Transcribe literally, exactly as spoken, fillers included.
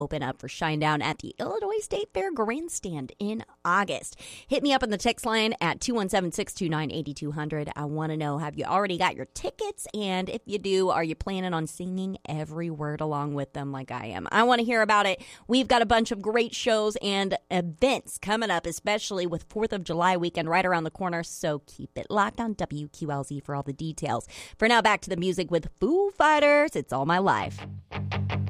open up for Shinedown at the Illinois State Fair Grandstand in August. Hit me up on the text line at two one seven, six two nine, eight two zero zero. I want to know, have you already got your tickets? And if you do, are you planning on singing every word along with them like I am? I want to hear about it. We've got a bunch of great shows and events coming up, especially with fourth of July weekend right around the corner. So keep it locked on W Q L Z for all the details. For now, back to the music with Foo Fighters. It's All My Life.